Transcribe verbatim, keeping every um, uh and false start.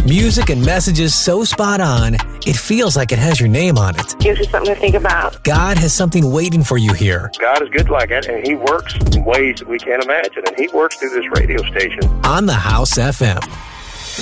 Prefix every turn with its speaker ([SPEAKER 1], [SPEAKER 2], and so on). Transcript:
[SPEAKER 1] Music and messages so spot on, it feels like it has your name on it.
[SPEAKER 2] Gives you something to think about.
[SPEAKER 1] God has something waiting for you here.
[SPEAKER 3] God is good like that, and He works in ways that we can't imagine, and He works through this radio station.
[SPEAKER 1] On the House F M.